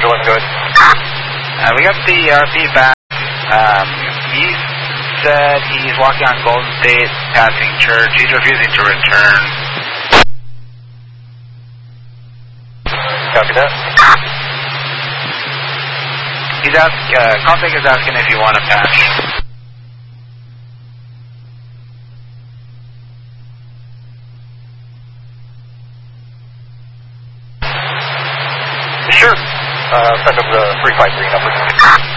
looking good. We got the RP back. He said he's walking on Golden State, passing church. He's refusing to return. Copy that. He's Contact is asking if you want to patch. Sure. Send him the 353 number.